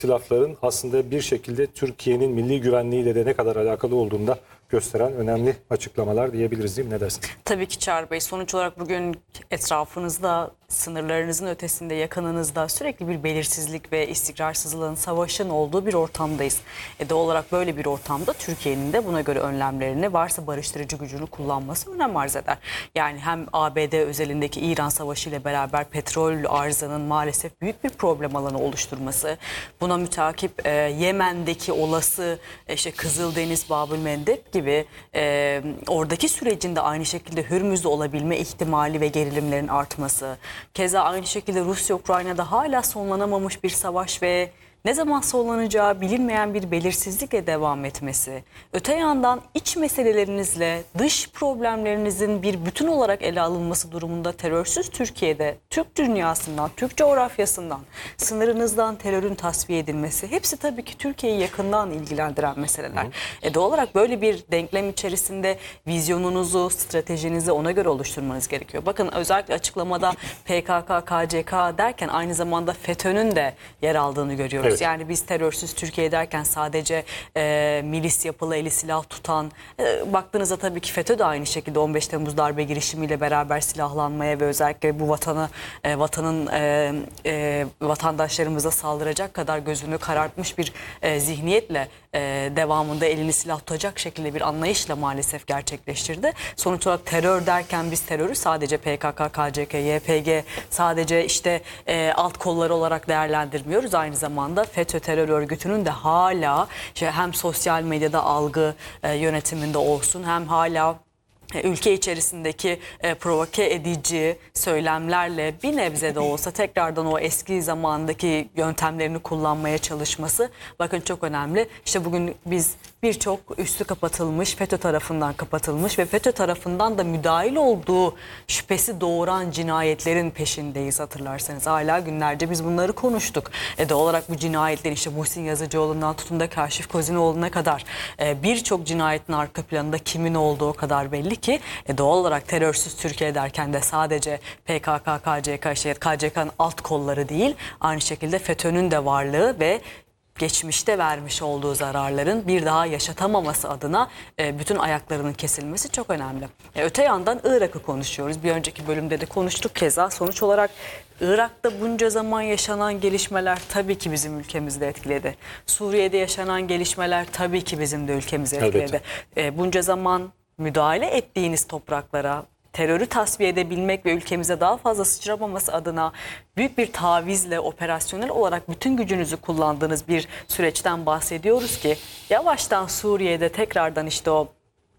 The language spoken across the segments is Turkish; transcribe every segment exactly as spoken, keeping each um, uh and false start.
ihtilafların aslında bir şekilde Türkiye'nin milli güvenliğiyle de ne kadar alakalı olduğunda gösteren önemli açıklamalar diyebiliriz, değil mi? Ne dersiniz? Tabii ki Çağrı Bey. Sonuç olarak bugün etrafınızda, sınırlarınızın ötesinde, yakınınızda sürekli bir belirsizlik ve istikrarsızlığın, savaşın olduğu bir ortamdayız. E doğal olarak böyle bir ortamda Türkiye'nin de buna göre önlemlerini, varsa barıştırıcı gücünü kullanması önem arz eder. Yani hem A B D özelindeki İran Savaşı ile beraber petrol arzının maalesef büyük bir problem alanı oluşturması, buna mütakip e, Yemen'deki olası e, işte Kızıldeniz, Babülmendeb gibi e, oradaki sürecin de aynı şekilde Hürmüz'de olabilme ihtimali ve gerilimlerin artması, keza aynı şekilde Rusya-Ukrayna'da hala sonlanamamış bir savaş ve ne zaman sonlanacağı bilinmeyen bir belirsizlikle devam etmesi, öte yandan iç meselelerinizle dış problemlerinizin bir bütün olarak ele alınması durumunda terörsüz Türkiye'de, Türk dünyasından, Türk coğrafyasından, sınırınızdan terörün tasfiye edilmesi, hepsi tabii ki Türkiye'yi yakından ilgilendiren meseleler. E doğal olarak böyle bir denklem içerisinde vizyonunuzu, stratejinizi ona göre oluşturmanız gerekiyor. Bakın özellikle açıklamada P K K, K C K derken aynı zamanda FETÖ'nün de yer aldığını görüyoruz. Evet. Yani biz terörsüz Türkiye derken sadece e, milis yapılı, eli silah tutan, e, baktığınızda tabii ki FETÖ de aynı şekilde on beş Temmuz darbe girişimiyle beraber silahlanmaya ve özellikle bu vatanı, e, vatanın e, e, vatandaşlarımıza saldıracak kadar gözünü karartmış bir e, zihniyetle e, devamında elini silah tutacak şekilde bir anlayışla maalesef gerçekleştirdi. Sonuç olarak terör derken biz terörü sadece P K K, K C K, Y P G sadece işte e, alt kolları olarak değerlendirmiyoruz. Aynı zamanda FETÖ terör örgütünün de hala işte hem sosyal medyada algı e, yönetiminde olsun hem hala ülke içerisindeki e, provoke edici söylemlerle bir nebze de olsa tekrardan o eski zamandaki yöntemlerini kullanmaya çalışması bakın çok önemli. İşte bugün biz birçok üstü kapatılmış, FETÖ tarafından kapatılmış ve FETÖ tarafından da müdahil olduğu şüphesi doğuran cinayetlerin peşindeyiz hatırlarsanız. Hala günlerce biz bunları konuştuk. E doğal olarak bu cinayetler işte Muhsin Yazıcıoğlu'ndan tutun da Kaşif Kozinoğlu'na kadar e, birçok cinayetin arka planında kimin olduğu o kadar belli ki e, doğal olarak terörsüz Türkiye derken de sadece P K K, K C K, şey, K C K'nın alt kolları değil, aynı şekilde FETÖ'nün de varlığı ve geçmişte vermiş olduğu zararların bir daha yaşatamaması adına e, bütün ayaklarının kesilmesi çok önemli. E, öte yandan Irak'ı konuşuyoruz. Bir önceki bölümde de konuştuk keza. Sonuç olarak Irak'ta bunca zaman yaşanan gelişmeler tabii ki bizim ülkemizi de etkiledi. Suriye'de yaşanan gelişmeler tabii ki bizim de ülkemizi etkiledi. E, bunca zaman müdahale ettiğiniz topraklara terörü tasfiye edebilmek ve ülkemize daha fazla sıçramaması adına büyük bir tavizle operasyonel olarak bütün gücünüzü kullandığınız bir süreçten bahsediyoruz ki yavaştan Suriye'de tekrardan işte o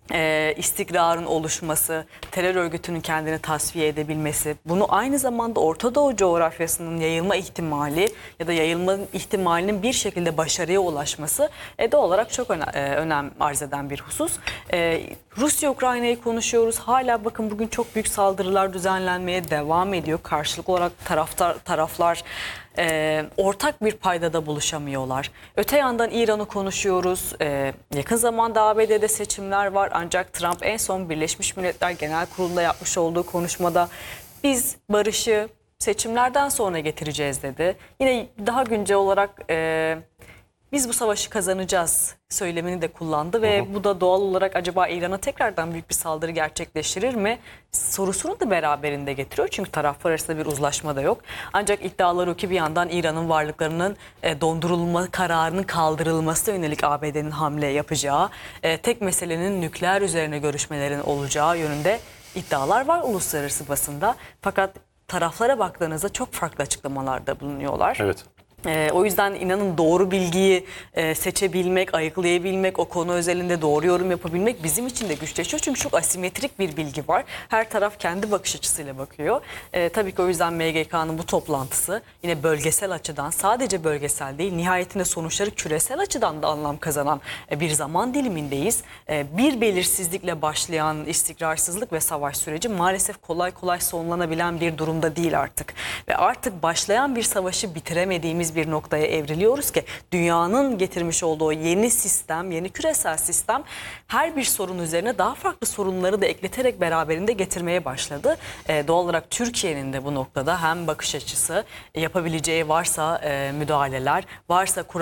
e, istikrarın oluşması, terör örgütünün kendini tasfiye edebilmesi, bunu aynı zamanda Orta Doğu coğrafyasının yayılma ihtimali ya da yayılma ihtimalinin bir şekilde başarıya ulaşması e, doğal olarak çok öne, e, önem arz eden bir husus. E, Rusya-Ukrayna'yı konuşuyoruz. Hala bakın bugün çok büyük saldırılar düzenlenmeye devam ediyor. Karşılıklı olarak taraftar, taraflar e, ortak bir paydada buluşamıyorlar. Öte yandan İran'ı konuşuyoruz. E, yakın zamanda A B D'de seçimler var. Ancak Trump en son Birleşmiş Milletler Genel Kurulu'nda yapmış olduğu konuşmada biz barışı seçimlerden sonra getireceğiz dedi. Yine daha güncel olarak e, biz bu savaşı kazanacağız söylemini de kullandı ve hı hı. bu da doğal olarak acaba İran'a tekrardan büyük bir saldırı gerçekleştirir mi sorusunu da beraberinde getiriyor. Çünkü taraflar arasında bir uzlaşma da yok. Ancak iddialar o ki bir yandan İran'ın varlıklarının e, dondurulma kararının kaldırılmasına yönelik A B D'nin hamle yapacağı, e, tek meselenin nükleer üzerine görüşmelerin olacağı yönünde iddialar var uluslararası basında. Fakat taraflara baktığınızda çok farklı açıklamalarda bulunuyorlar. Evet. Ee, o yüzden inanın doğru bilgiyi e, seçebilmek, ayıklayabilmek, o konu özelinde doğru yorum yapabilmek bizim için de güçleşiyor. Çünkü çok asimetrik bir bilgi var. Her taraf kendi bakış açısıyla bakıyor. Ee, tabii ki o yüzden M G K'nın bu toplantısı yine bölgesel açıdan, sadece bölgesel değil, nihayetinde sonuçları küresel açıdan da anlam kazanan e, bir zaman dilimindeyiz. E, bir belirsizlikle başlayan istikrarsızlık ve savaş süreci maalesef kolay kolay sonlanabilen bir durumda değil artık. Ve artık başlayan bir savaşı bitiremediğimiz bariz bir noktaya evriliyoruz ki dünyanın getirmiş olduğu yeni sistem, yeni küresel sistem her bir sorun üzerine daha farklı sorunları da ekleterek beraberinde getirmeye başladı. E, doğal olarak Türkiye'nin de bu noktada hem bakış açısı, yapabileceği varsa e, müdahaleler, varsa